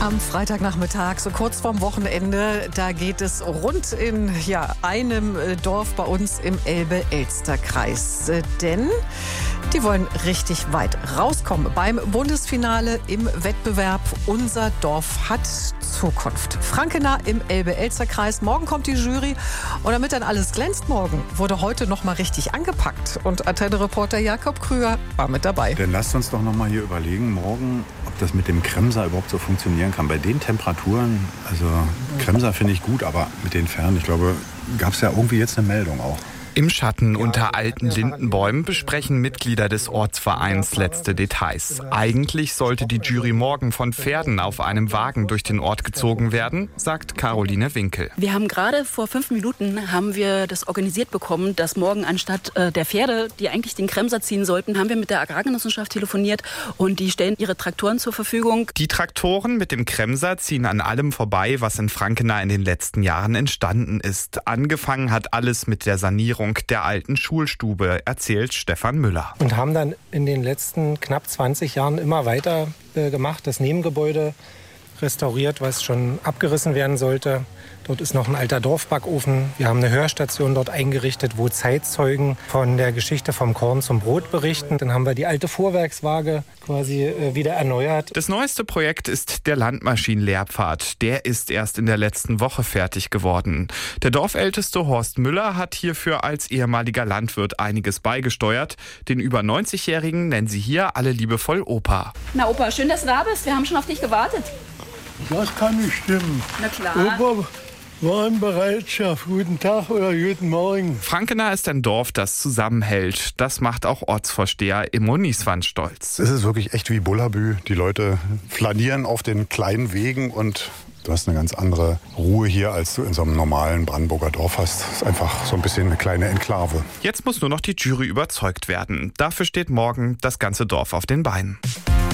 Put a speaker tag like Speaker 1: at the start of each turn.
Speaker 1: Am Freitagnachmittag, so kurz vorm Wochenende, da geht es rund in einem Dorf bei uns im Elbe-Elster-Kreis. Denn die wollen richtig weit rauskommen beim Bundesfinale im Wettbewerb Unser Dorf hat Zukunft. Frankenau im Elbe-Elster-Kreis. Morgen kommt die Jury und damit dann alles glänzt morgen, wurde heute noch mal richtig angepackt. Und Antenne-Reporter Jakob Krüger war mit dabei.
Speaker 2: Dann lasst uns doch noch mal hier überlegen, morgen, ob das mit dem Kremser überhaupt so funktionieren kann. Bei den Temperaturen, also Kremser finde ich gut, aber mit den Fernen, ich glaube, gab es ja irgendwie jetzt eine Meldung auch.
Speaker 3: Im Schatten unter alten Lindenbäumen besprechen Mitglieder des Ortsvereins letzte Details. Eigentlich sollte die Jury morgen von Pferden auf einem Wagen durch den Ort gezogen werden, sagt Caroline Winkel.
Speaker 4: Wir haben gerade vor 5 Minuten haben wir das organisiert bekommen, dass morgen anstatt der Pferde, die eigentlich den Kremser ziehen sollten, haben wir mit der Agrargenossenschaft telefoniert und die stellen ihre Traktoren zur Verfügung.
Speaker 3: Die Traktoren mit dem Kremser ziehen an allem vorbei, was in Frankenau in den letzten Jahren entstanden ist. Angefangen hat alles mit der Sanierung der alten Schulstube, erzählt Stefan Müller.
Speaker 5: Und haben dann in den letzten knapp 20 Jahren immer weiter gemacht, das Nebengebäude restauriert, was schon abgerissen werden sollte. Dort ist noch ein alter Dorfbackofen. Wir haben eine Hörstation dort eingerichtet, wo Zeitzeugen von der Geschichte vom Korn zum Brot berichten. Dann haben wir die alte Fuhrwerkswaage quasi wieder erneuert.
Speaker 3: Das neueste Projekt ist der Landmaschinenlehrpfad. Der ist erst in der letzten Woche fertig geworden. Der Dorfälteste Horst Müller hat hierfür als ehemaliger Landwirt einiges beigesteuert. Den über 90-Jährigen nennen sie hier alle liebevoll Opa.
Speaker 4: Na Opa, schön, dass du da bist. Wir haben schon auf dich gewartet.
Speaker 6: Das kann nicht stimmen.
Speaker 4: Na klar.
Speaker 6: Opa war in Bereitschaft. Guten Tag oder guten Morgen.
Speaker 3: Frankenau ist ein Dorf, das zusammenhält. Das macht auch Ortsvorsteher Immo Nieswand stolz.
Speaker 2: Es ist wirklich echt wie Bullabü. Die Leute flanieren auf den kleinen Wegen und du hast eine ganz andere Ruhe hier, als du in so einem normalen Brandenburger Dorf hast. Es ist einfach so ein bisschen eine kleine Enklave.
Speaker 3: Jetzt muss nur noch die Jury überzeugt werden. Dafür steht morgen das ganze Dorf auf den Beinen.